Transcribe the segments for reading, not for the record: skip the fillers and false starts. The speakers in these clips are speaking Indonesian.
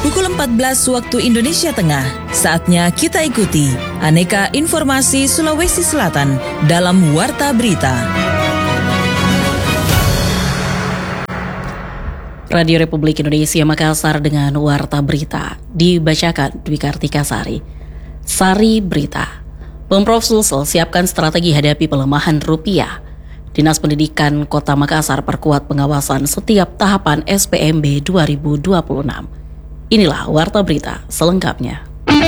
Pukul 14 waktu Indonesia Tengah, saatnya kita ikuti aneka informasi Sulawesi Selatan dalam Warta Berita. Radio Republik Indonesia Makassar dengan Warta Berita dibacakan Dwi Kartika Sari. Sari Berita. Pemprov Sulsel siapkan strategi hadapi pelemahan rupiah. Dinas Pendidikan Kota Makassar perkuat pengawasan setiap tahapan SPMB 2026. Inilah Warta Berita selengkapnya.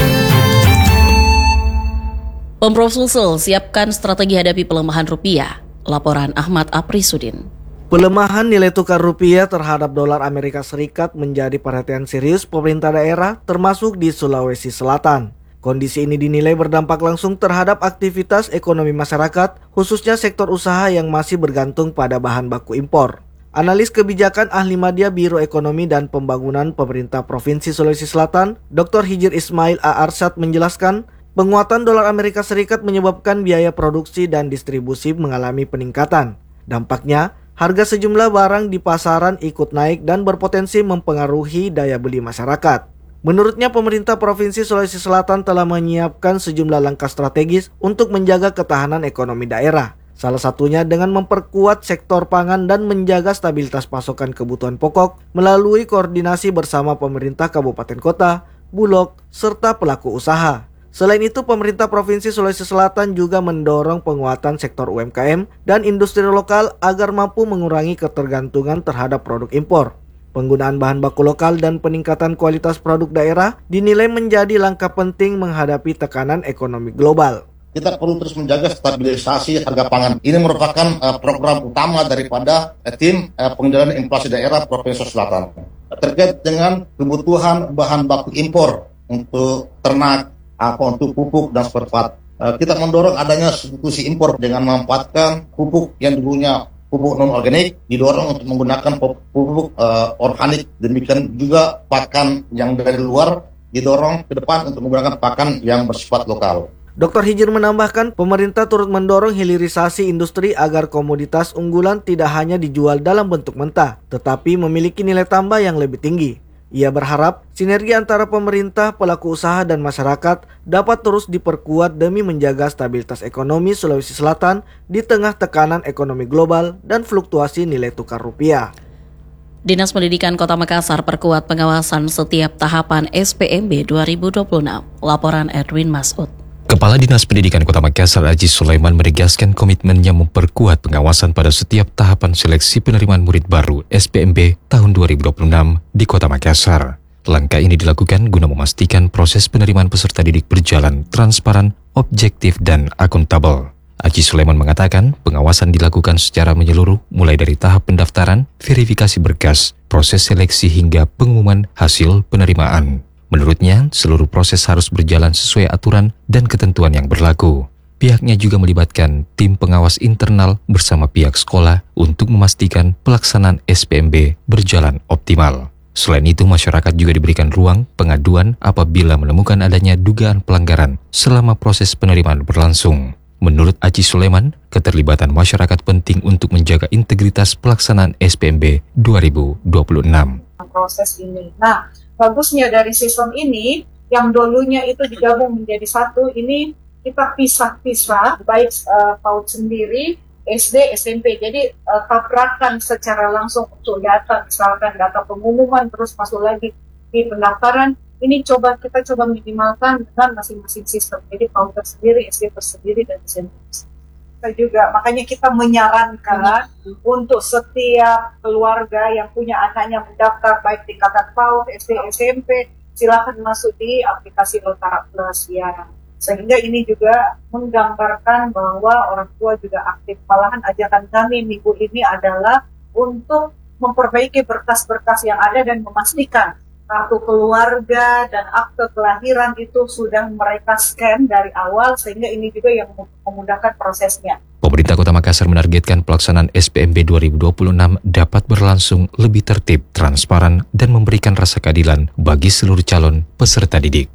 Pemprov Sulsel siapkan strategi hadapi pelemahan rupiah. Laporan Ahmad Aprisudin. Pelemahan nilai tukar rupiah terhadap dolar Amerika Serikat menjadi perhatian serius pemerintah daerah termasuk di Sulawesi Selatan. Kondisi ini dinilai berdampak langsung terhadap aktivitas ekonomi masyarakat, khususnya sektor usaha yang masih bergantung pada bahan baku impor. Analis kebijakan ahli media Biro Ekonomi dan Pembangunan Pemerintah Provinsi Sulawesi Selatan, Dr. Hijir Ismail A. Arsyad menjelaskan, penguatan dolar Amerika Serikat menyebabkan biaya produksi dan distribusi mengalami peningkatan. Dampaknya, harga sejumlah barang di pasaran ikut naik dan berpotensi mempengaruhi daya beli masyarakat. Menurutnya, pemerintah Provinsi Sulawesi Selatan telah menyiapkan sejumlah langkah strategis untuk menjaga ketahanan ekonomi daerah. Salah satunya dengan memperkuat sektor pangan dan menjaga stabilitas pasokan kebutuhan pokok melalui koordinasi bersama pemerintah kabupaten kota, bulog, serta pelaku usaha. Selain itu, pemerintah Provinsi Sulawesi Selatan juga mendorong penguatan sektor UMKM dan industri lokal agar mampu mengurangi ketergantungan terhadap produk impor. Penggunaan bahan baku lokal dan peningkatan kualitas produk daerah dinilai menjadi langkah penting menghadapi tekanan ekonomi global. Kita perlu terus menjaga stabilisasi harga pangan. Ini merupakan program utama daripada tim pengendalian inflasi daerah Provinsi Selatan. Terkait dengan kebutuhan bahan baku impor untuk ternak, untuk pupuk dan spare. Kita mendorong adanya substitusi impor dengan memanfaatkan pupuk yang dulunya pupuk non-organik, didorong untuk menggunakan pupuk organik. Demikian juga pakan yang dari luar didorong ke depan untuk menggunakan pakan yang bersifat lokal. Dr. Hijir menambahkan, pemerintah turut mendorong hilirisasi industri agar komoditas unggulan tidak hanya dijual dalam bentuk mentah, tetapi memiliki nilai tambah yang lebih tinggi. Ia berharap sinergi antara pemerintah, pelaku usaha, dan masyarakat dapat terus diperkuat demi menjaga stabilitas ekonomi Sulawesi Selatan di tengah tekanan ekonomi global dan fluktuasi nilai tukar rupiah. Dinas Pendidikan Kota Makassar perkuat pengawasan setiap tahapan SPMB 2026. Laporan Edwin Masud. Kepala Dinas Pendidikan Kota Makassar Aji Sulaiman menegaskan komitmennya memperkuat pengawasan pada setiap tahapan seleksi penerimaan murid baru SPMB tahun 2026 di Kota Makassar. Langkah ini dilakukan guna memastikan proses penerimaan peserta didik berjalan transparan, objektif, dan akuntabel. Aji Sulaiman mengatakan pengawasan dilakukan secara menyeluruh mulai dari tahap pendaftaran, verifikasi berkas, proses seleksi hingga pengumuman hasil penerimaan. Menurutnya, seluruh proses harus berjalan sesuai aturan dan ketentuan yang berlaku. Pihaknya juga melibatkan tim pengawas internal bersama pihak sekolah untuk memastikan pelaksanaan SPMB berjalan optimal. Selain itu, masyarakat juga diberikan ruang pengaduan apabila menemukan adanya dugaan pelanggaran selama proses penerimaan berlangsung. Menurut Aji Sulaiman, keterlibatan masyarakat penting untuk menjaga integritas pelaksanaan SPMB 2026. Proses ini. Nah, bagusnya dari sistem ini yang dulunya itu digabung menjadi satu, ini kita pisah-pisah baik PAUD sendiri, SD, SMP. Jadi tabrakan secara langsung untuk data, misalkan data pengumuman terus masuk lagi di pendaftaran. Ini kita coba minimalkan dengan masing-masing sistem. Jadi PAUD tersendiri, SD tersendiri, dan SMP. Kita juga, makanya kita menyarankan untuk setiap keluarga yang punya anaknya mendaftar baik tingkatan PAUD, SD, SMP, silakan masuk di aplikasi Lotara Plus ya. Sehingga ini juga menggambarkan bahwa orang tua juga aktif. Malahan ajakan kami minggu ini adalah untuk memperbaiki berkas-berkas yang ada dan memastikan kartu keluarga dan akte kelahiran itu sudah mereka scan dari awal, sehingga ini juga yang memudahkan prosesnya. Pemerintah Kota Makassar menargetkan pelaksanaan SPMB 2026 dapat berlangsung lebih tertib, transparan, dan memberikan rasa keadilan bagi seluruh calon peserta didik.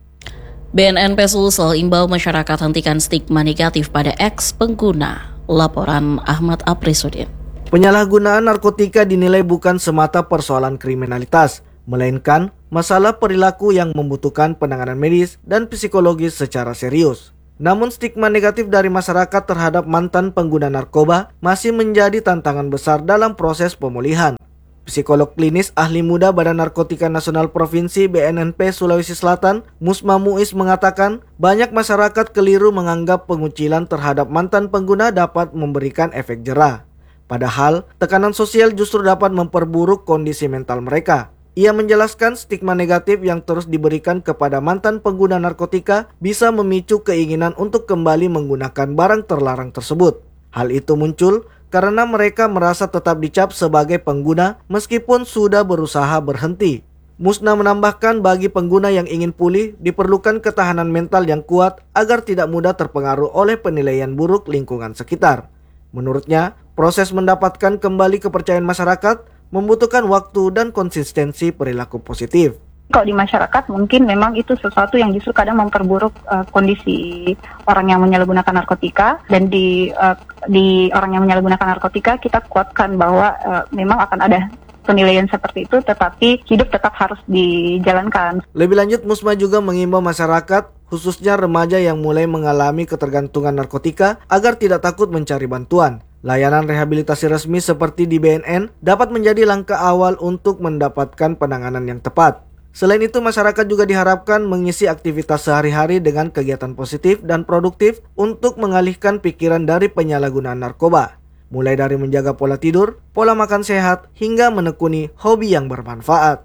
BNNP Sulsel imbau masyarakat hentikan stigma negatif pada ex-pengguna. Laporan Ahmad Aprisudin. Penyalahgunaan narkotika dinilai bukan semata persoalan kriminalitas, melainkan masalah perilaku yang membutuhkan penanganan medis dan psikologis secara serius. Namun stigma negatif dari masyarakat terhadap mantan pengguna narkoba masih menjadi tantangan besar dalam proses pemulihan. Psikolog klinis ahli muda Badan Narkotika Nasional Provinsi BNNP Sulawesi Selatan, Musma Muiz mengatakan, banyak masyarakat keliru menganggap pengucilan terhadap mantan pengguna dapat memberikan efek jera. Padahal, tekanan sosial justru dapat memperburuk kondisi mental mereka. Ia menjelaskan stigma negatif yang terus diberikan kepada mantan pengguna narkotika bisa memicu keinginan untuk kembali menggunakan barang terlarang tersebut. Hal itu muncul karena mereka merasa tetap dicap sebagai pengguna meskipun sudah berusaha berhenti. Musna menambahkan bagi pengguna yang ingin pulih diperlukan ketahanan mental yang kuat agar tidak mudah terpengaruh oleh penilaian buruk lingkungan sekitar. Menurutnya, proses mendapatkan kembali kepercayaan masyarakat membutuhkan waktu dan konsistensi perilaku positif. Kalau di masyarakat mungkin memang itu sesuatu yang justru kadang memperburuk kondisi orang yang menyalahgunakan narkotika, dan di orang yang menyalahgunakan narkotika kita kuatkan bahwa memang akan ada penilaian seperti itu, tetapi hidup tetap harus dijalankan. Lebih lanjut, Musma juga mengimbau masyarakat, khususnya remaja yang mulai mengalami ketergantungan narkotika, agar tidak takut mencari bantuan. Layanan rehabilitasi resmi seperti di BNN dapat menjadi langkah awal untuk mendapatkan penanganan yang tepat. Selain itu, masyarakat juga diharapkan mengisi aktivitas sehari-hari dengan kegiatan positif dan produktif untuk mengalihkan pikiran dari penyalahgunaan narkoba. Mulai dari menjaga pola tidur, pola makan sehat, hingga menekuni hobi yang bermanfaat.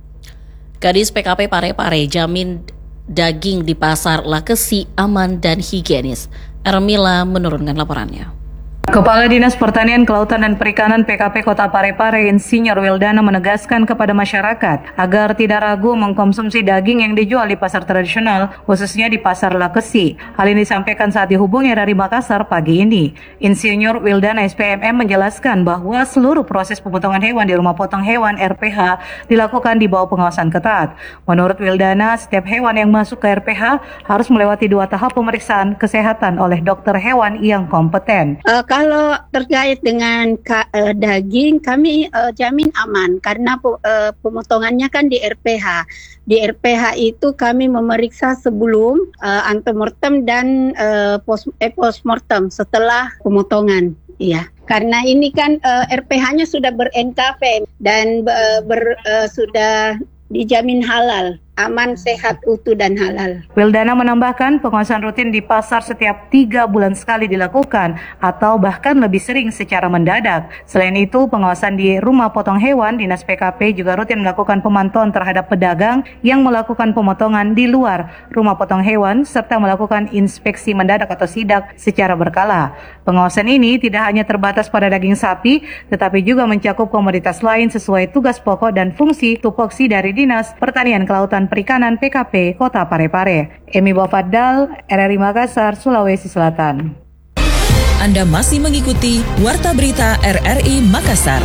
Kadis PKP Parepare jamin daging di pasar Lakesi aman dan higienis. Ermila menurunkan laporannya. Kepala Dinas Pertanian, Kelautan dan Perikanan PKP Kota Parepare, Insinyur Wildana menegaskan kepada masyarakat agar tidak ragu mengkonsumsi daging yang dijual di pasar tradisional, khususnya di Pasar Lakesi. Hal ini disampaikan saat dihubungi dari Makassar pagi ini. Insinyur Wildana SPMM menjelaskan bahwa seluruh proses pemotongan hewan di rumah potong hewan RPH dilakukan di bawah pengawasan ketat. Menurut Wildana, setiap hewan yang masuk ke RPH harus melewati 2 tahap pemeriksaan kesehatan oleh dokter hewan yang kompeten. Kalau terkait dengan daging, kami jamin aman karena pemotongannya kan di RPH. Di RPH itu kami memeriksa sebelum antemortem dan postmortem setelah pemotongan. Iya, karena ini kan RPH-nya sudah ber-NKV dan sudah dijamin halal, aman, sehat, utuh, dan halal. Wildana menambahkan pengawasan rutin di pasar setiap 3 bulan sekali dilakukan atau bahkan lebih sering secara mendadak. Selain itu, pengawasan di rumah potong hewan, Dinas PKP juga rutin melakukan pemantauan terhadap pedagang yang melakukan pemotongan di luar rumah potong hewan serta melakukan inspeksi mendadak atau sidak secara berkala. Pengawasan ini tidak hanya terbatas pada daging sapi, tetapi juga mencakup komoditas lain sesuai tugas pokok dan fungsi tupoksi dari Dinas Pertanian, Kelautan, Perikanan PKP Kota Parepare. Emi Bafaddal, RRI Makassar, Sulawesi Selatan. Anda masih mengikuti Warta Berita RRI Makassar.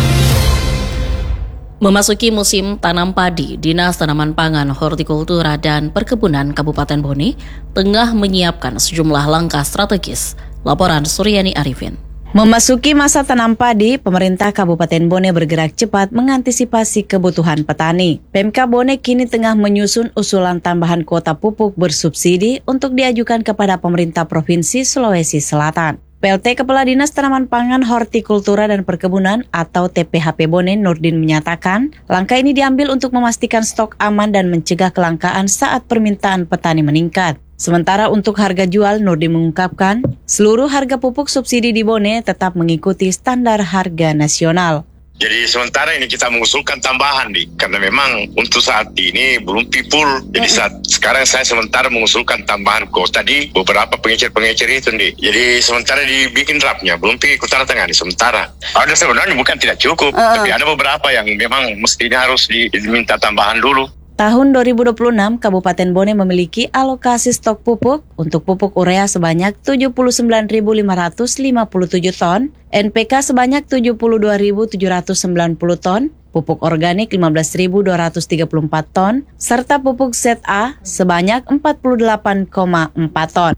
Memasuki musim tanam padi, Dinas Tanaman Pangan, Hortikultura dan Perkebunan Kabupaten Bone tengah menyiapkan sejumlah langkah strategis. Laporan Suryani Arifin. Memasuki masa tanam padi, pemerintah Kabupaten Bone bergerak cepat mengantisipasi kebutuhan petani. Pemka Bone kini tengah menyusun usulan tambahan kuota pupuk bersubsidi untuk diajukan kepada pemerintah Provinsi Sulawesi Selatan. PLT Kepala Dinas Tanaman Pangan, Hortikultura dan Perkebunan atau TPHP Bone, Nurdin menyatakan, langkah ini diambil untuk memastikan stok aman dan mencegah kelangkaan saat permintaan petani meningkat. Sementara untuk harga jual, Nurdin mengungkapkan, seluruh harga pupuk subsidi di Bone tetap mengikuti standar harga nasional. Jadi sementara ini kita mengusulkan tambahan nih, karena memang untuk saat ini belum pipul. Jadi sekarang saya sementara mengusulkan tambahan kuota di beberapa pengecer-pengecer itu nih. Jadi sementara dibikin draftnya, belum pergi ke tengah nih sementara. Ada sebenarnya bukan tidak cukup, tapi ada beberapa yang memang mestinya harus diminta tambahan dulu. Tahun 2026, Kabupaten Bone memiliki alokasi stok pupuk untuk pupuk urea sebanyak 79.557 ton, NPK sebanyak 72.790 ton, pupuk organik 15.234 ton, serta pupuk ZA sebanyak 48,4 ton.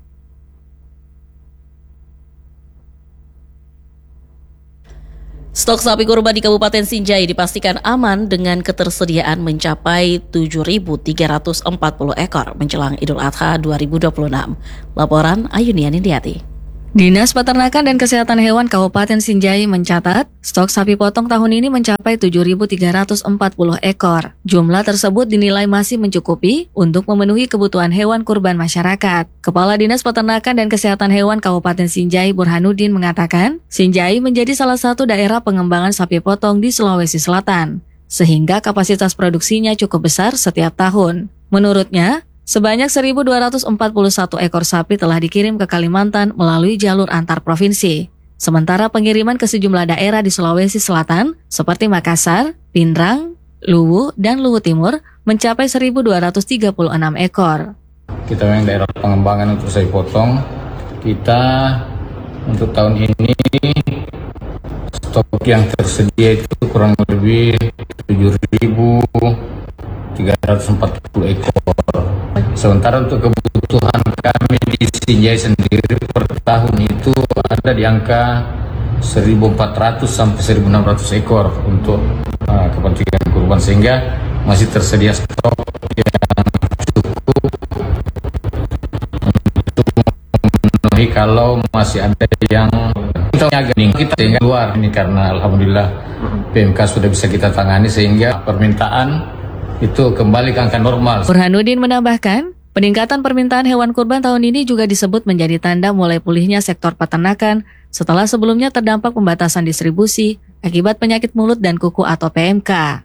Stok sapi kurban di Kabupaten Sinjai dipastikan aman dengan ketersediaan mencapai 7.340 ekor menjelang Idul Adha 2026. Laporan Ayunian Indiati. Dinas Peternakan dan Kesehatan Hewan Kabupaten Sinjai mencatat, stok sapi potong tahun ini mencapai 7.340 ekor. Jumlah tersebut dinilai masih mencukupi untuk memenuhi kebutuhan hewan kurban masyarakat. Kepala Dinas Peternakan dan Kesehatan Hewan Kabupaten Sinjai Burhanuddin mengatakan, Sinjai menjadi salah satu daerah pengembangan sapi potong di Sulawesi Selatan, sehingga kapasitas produksinya cukup besar setiap tahun. Menurutnya, sebanyak 1.241 ekor sapi telah dikirim ke Kalimantan melalui jalur antar provinsi. Sementara pengiriman ke sejumlah daerah di Sulawesi Selatan seperti Makassar, Pindrang, Luwu, dan Luwu Timur mencapai 1.236 ekor. Kita memang daerah pengembangan untuk sapi potong. Kita untuk tahun ini stok yang tersedia itu kurang lebih 7.340 ekor. Sementara untuk kebutuhan kami di Sinjai sendiri per tahun itu ada di angka 1.400 sampai 1.600 ekor untuk kepentingan kurban, sehingga masih tersedia stok yang cukup untuk memenuhi kalau masih ada yang kita tinggal luar ini, karena alhamdulillah PMK sudah bisa kita tangani sehingga permintaan itu kembali ke angka normal. Burhanuddin menambahkan, peningkatan permintaan hewan kurban tahun ini juga disebut menjadi tanda mulai pulihnya sektor peternakan setelah sebelumnya terdampak pembatasan distribusi akibat penyakit mulut dan kuku atau PMK.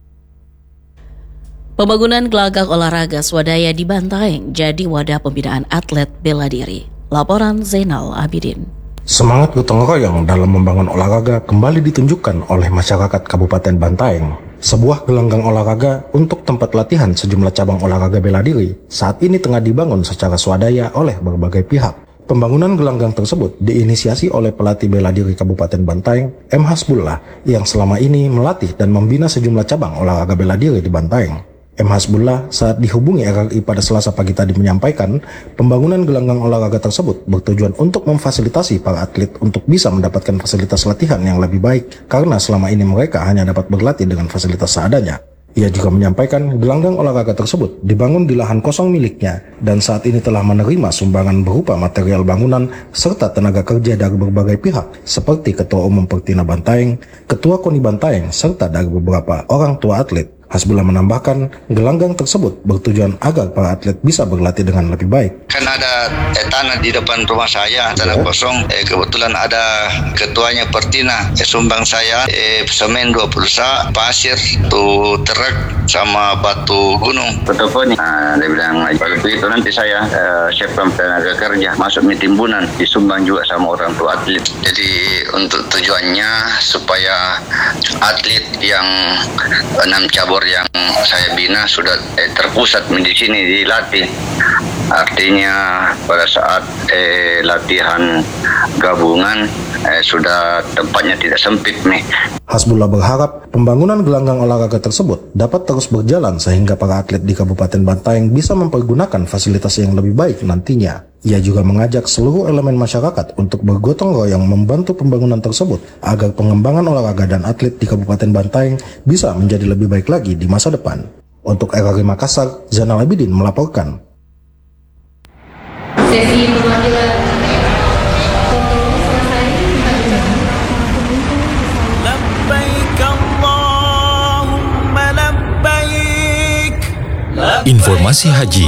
Pembangunan gelagak olahraga swadaya di Bantaeng jadi wadah pembinaan atlet bela diri. Laporan Zainal Abidin. Semangat gotong royong dalam membangun olahraga kembali ditunjukkan oleh masyarakat Kabupaten Bantaeng. Sebuah gelanggang olahraga untuk tempat latihan sejumlah cabang olahraga bela diri saat ini tengah dibangun secara swadaya oleh berbagai pihak. Pembangunan gelanggang tersebut diinisiasi oleh pelatih bela diri Kabupaten Bantaeng, M. Hasbullah, yang selama ini melatih dan membina sejumlah cabang olahraga bela diri di Bantaeng. M. Hasbullah saat dihubungi RRI pada Selasa pagi tadi menyampaikan, pembangunan gelanggang olahraga tersebut bertujuan untuk memfasilitasi para atlet untuk bisa mendapatkan fasilitas latihan yang lebih baik, karena selama ini mereka hanya dapat berlatih dengan fasilitas seadanya. Ia juga menyampaikan gelanggang olahraga tersebut dibangun di lahan kosong miliknya dan saat ini telah menerima sumbangan berupa material bangunan serta tenaga kerja dari berbagai pihak seperti Ketua Umum Pertina Bantaeng, Ketua KONI Bantaeng, serta dari beberapa orang tua atlet. Hasbullah menambahkan, gelanggang tersebut bertujuan agar para atlet bisa berlatih dengan lebih baik. Kan ada tanah di depan rumah saya, tanah kosong. Kebetulan ada ketuanya Pertina, sumbang saya semen 20 sak, pasir, tu truk sama batu gunung. Betul. Dia bilang, kalau begitu nanti saya siapkan tenaga kerja, masuk timbunan, disumbang juga sama orang tua atlet. Jadi untuk tujuannya supaya atlet yang 6 cabur yang saya bina sudah terpusat di sini dilatih. Artinya pada saat latihan gabungan sudah tempatnya tidak sempit nih. Hasbullah berharap pembangunan gelanggang olahraga tersebut dapat terus berjalan sehingga para atlet di Kabupaten Bantaeng bisa mempergunakan fasilitas yang lebih baik nantinya. Ia juga mengajak seluruh elemen masyarakat untuk bergotong royong membantu pembangunan tersebut agar pengembangan olahraga dan atlet di Kabupaten Bantaeng bisa menjadi lebih baik lagi di masa depan. Untuk RRI Makassar, Zainal Abidin melaporkan. Sesi perwakilan Informasi haji